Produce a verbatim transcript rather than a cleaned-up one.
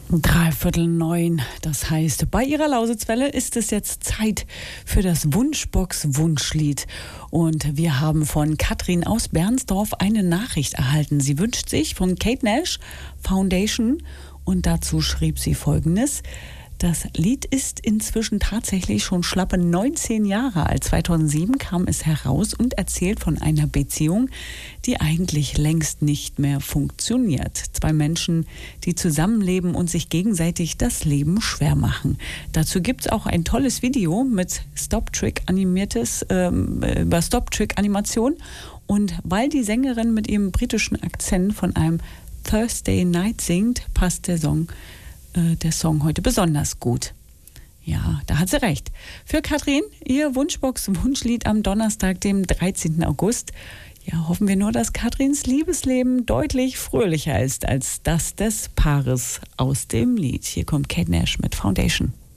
Dreiviertel neun. Das heißt, bei Ihrer Lausitzwelle ist es jetzt Zeit für das Wunschbox-Wunschlied. Und wir haben von Katrin aus Bernsdorf eine Nachricht erhalten. Sie wünscht sich von Kate Nash Foundation und dazu schrieb sie Folgendes. Das Lied ist inzwischen tatsächlich schon schlappe neunzehn Jahre alt. zweitausendsieben kam es heraus und erzählt von einer Beziehung, die eigentlich längst nicht mehr funktioniert. Zwei Menschen, die zusammenleben und sich gegenseitig das Leben schwer machen. Dazu gibt es auch ein tolles Video mit Stop-Trick animiertes, ähm, über Stop-Trick-Animation. Und weil die Sängerin mit ihrem britischen Akzent von einem Thursday Night singt, passt der Song der Song heute besonders gut. Ja, da hat sie recht. Für Katrin, ihr Wunschbox-Wunschlied am Donnerstag, dem dreizehnten August. Ja, hoffen wir nur, dass Katrins Liebesleben deutlich fröhlicher ist als das des Paares aus dem Lied. Hier kommt Kate Nash mit Foundation.